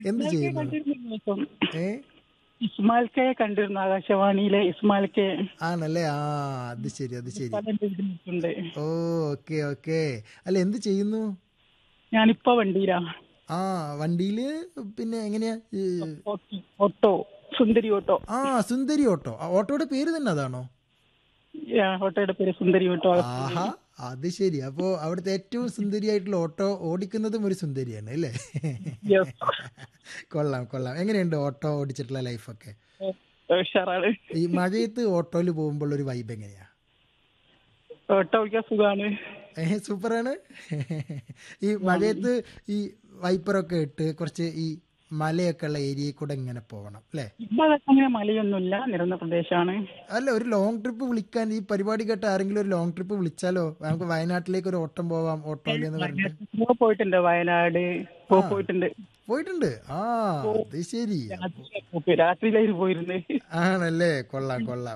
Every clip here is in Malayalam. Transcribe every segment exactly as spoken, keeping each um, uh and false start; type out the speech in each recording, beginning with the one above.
എന്ത് ഇസ്മായിൽ കെ ചെയ്യുന്നു? കണ്ടിരുന്നു ഇപ്പം. ഏ ഇസ്മായിൽ കെ കണ്ടിരുന്നു ആകാശവാണിയിലെ ഇസ്മായിൽ കെ ആണല്ലേ? ആ, അത് ശരി, അത് ശരി. സ്ഥലം എഴുതിയിട്ടുണ്ട്. ഓ, ഓക്കെ ഓക്കെ. അല്ല, എന്ത് ചെയ്യുന്നു? ഞാനിപ്പോ വണ്ടിയിലാ. ആ, വണ്ടിയില്. പിന്നെ എങ്ങനെയാ ഈ, ഓട്ടോ ഓട്ടോ, സുന്ദരി ഓട്ടോ. ആ, സുന്ദരി ഓട്ടോ. ആ, ഓട്ടോയുടെ പേര് തന്നെ അതാണോ? ആ, ഓട്ടോയുടെ പേര് സുന്ദരി ഓട്ടോ ആഹാ, ആകാശവാണി. അത് ശരി. അപ്പോ അവിടുത്തെ ഏറ്റവും സുന്ദരിയായിട്ടുള്ള ഓട്ടോ ഓടിക്കുന്നതും ഒരു സുന്ദരിയാണ് അല്ലേ? യെസ്. കൊള്ളാം കൊള്ളാം. എങ്ങനെയുണ്ട് ഓട്ടോ ഓടിച്ചിട്ടുള്ള ലൈഫൊക്കെ? ഉഷാറാണ്. ഈ മഴയത്ത് ഓട്ടോയിൽ പോകുമ്പോൾ ഒരു വൈബ് എങ്ങനെയാ? ഓട്ടോ ഓടിക്കാൻ സുഖമാണ്. ഏഹ്, സൂപ്പറാണ്. ഈ മഴയത്ത് ഈ വൈപ്പറൊക്കെ ഇട്ട് കുറച്ച് ഈ മലയൊക്കെ ഉള്ള ഏരിയയിൽ കൂടെ ഇങ്ങനെ പോകണം അല്ലേ? ഇപ്പൊ അതൊക്കെ അങ്ങനെ മലയൊന്നുമില്ല, നിരന്ന പ്രദേശമാണ്. അല്ല, ഒരു ലോങ് ട്രിപ്പ് വിളിക്കാൻ ഈ പരിപാടി കേട്ട ആരെങ്കിലും ഒരു ലോങ് ട്രിപ്പ് വിളിച്ചാലോ? നമുക്ക് വയനാട്ടിലേക്ക് ഒരു ഓട്ടം പോവാം ഓട്ടോയിൽ എന്ന് പറഞ്ഞിട്ട്. വയനാട്ടിൽ പോയിട്ടുണ്ട്, വയനാട് ആ, പോ- പോയിട്ടുണ്ട്. പോയിട്ടുണ്ട്. ആ, അത് ശരി. അപ്പൊ രാത്രി രാത്രിയിലായിരുന്നു പോയിരുന്നത്. ആണല്ലേ? കൊള്ളാം കൊള്ളാം.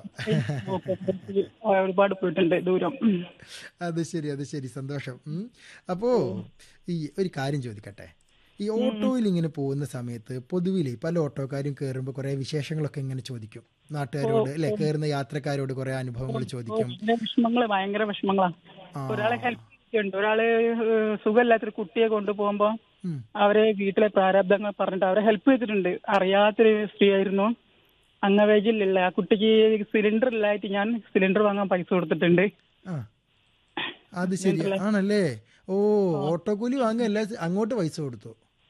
ഒരുപാട് പോയിട്ടുണ്ട് ദൂരം. ഉം. അത് ശരി, അത് ശരി. സന്തോഷം. ഉം. അപ്പോ ഈ ഒരു കാര്യം ചോദിക്കട്ടെ. ഈ ഓട്ടോയിൽ ഇങ്ങനെ പോകുന്ന സമയത്ത് പൊതുവിൽ പല ഓട്ടോക്കാരും കയറുമ്പോൾ കുറേ വിശേഷങ്ങളൊക്കെ ഇങ്ങനെ ചോദിക്കും നാട്ടുകാരോട് അല്ലെ? കയറുന്ന യാത്രക്കാരോട് കുറേ അനുഭവങ്ങൾ ചോദിക്കും. ഭയങ്കര വിഷമങ്ങള് ഭയങ്കര വിഷമങ്ങളാ. ആ, ഒരാളെ ഹെൽപ്പ് ചെയ്തിട്ടുണ്ട്. ഒരാള് ഏഹ്, സുഖമില്ലാത്തൊരു കുട്ടിയെ കൊണ്ടുപോകുമ്പോ ഉം. അവരെ വീട്ടിലെ പ്രാരാബ്ദങ്ങൾ പറഞ്ഞിട്ട് അവരെ ഹെൽപ്പ് ചെയ്തിട്ടുണ്ട്. അറിയാത്തൊരു സ്ത്രീ ആയിരുന്നു. അംഗവേജിലുള്ള ആ കുട്ടിക്ക് സിലിണ്ടർ ഇല്ലായിട്ട് ഞാൻ സിലിണ്ടർ വാങ്ങാൻ പൈസ കൊടുത്തിട്ടുണ്ട്. ആ, അത് ശരി. ആണല്ലേ? ഓ, ഓട്ടോ കൂലി വാങ്ങല്ല, അങ്ങോട്ട് പൈസ കൊടുത്തു.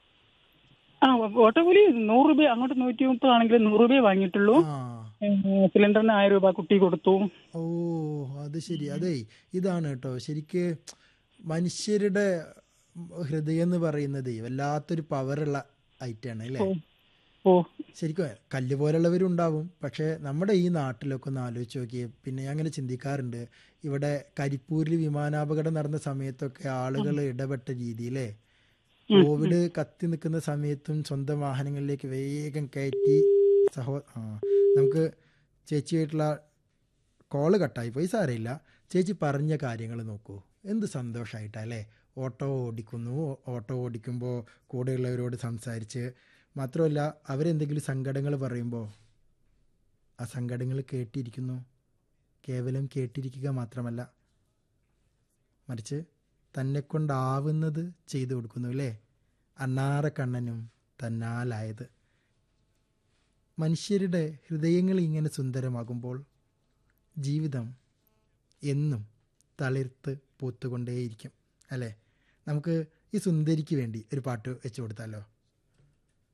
ആ, ഓട്ടോ കൂലി നൂറ് രൂപ, അങ്ങോട്ട് നൂറ്റി മുപ്പത് ആണെങ്കിൽ നൂറ് രൂപയെ വാങ്ങിയിട്ടുള്ളൂ. ആ, ഏഹ്, സിലിണ്ടറിന് ആയിരം രൂപ കുട്ടി കൊടുത്തു. ഓ, അത് ശരി. അതെ, ഇതാണ് കേട്ടോ ശരിക്ക് മനുഷ്യരുടെ ഹൃദയം എന്ന് പറയുന്നത് വല്ലാത്തൊരു പവറുള്ള ഐറ്റാണ് അല്ലേ? ഓ ഓ ശരിക്കും കല്ല് പോലുള്ളവരും ഉണ്ടാവും. പക്ഷേ നമ്മുടെ ഈ നാട്ടിലൊക്കെ ഒന്ന് ആലോചിച്ച് നോക്കിയേ. പിന്നെ ഞാൻ അങ്ങനെ ചിന്തിക്കാറുണ്ട്, ഇവിടെ കരിപ്പൂരിൽ വിമാനാപകടം നടന്ന സമയത്തൊക്കെ ആളുകൾ ഇടപെട്ട രീതിയിലേ, കോവിഡ് കത്തി നിൽക്കുന്ന സമയത്തും സ്വന്തം വാഹനങ്ങളിലേക്ക് വേഗം കയറ്റി. സഹോ ആ നമുക്ക് ചേച്ചിയായിട്ടുള്ള കോള് കട്ടായി പോയി, സാരമില്ല. ചേച്ചി പറഞ്ഞ കാര്യങ്ങൾ നോക്കൂ, എന്ത് സന്തോഷമായിട്ടാ അല്ലേ? ഓട്ടോ ഓടിക്കുന്നു, ഓട്ടോ ഓടിക്കുമ്പോൾ കൂടെയുള്ളവരോട് സംസാരിച്ച്, മാത്രമല്ല അവരെന്തെങ്കിലും സങ്കടങ്ങൾ പറയുമ്പോൾ ആ സങ്കടങ്ങൾ കേട്ടിരിക്കുന്നു. കേവലം കേട്ടിരിക്കുക മാത്രമല്ല, മറിച്ച് തന്നെ കൊണ്ടാവുന്നത് ചെയ്തു കൊടുക്കുന്നു അല്ലേ? അണ്ണാറ കണ്ണനും തന്നാലായത്. മനുഷ്യരുടെ ഹൃദയങ്ങൾ ഇങ്ങനെ സുന്ദരമാകുമ്പോൾ ജീവിതം എന്നും തളിർത്ത് പൂത്തുകൊണ്ടേയിരിക്കും അല്ലേ? നമുക്ക് ഈ സുന്ദരിക്ക് വേണ്ടി ഒരു പാട്ട് വെച്ച് കൊടുത്താലോ?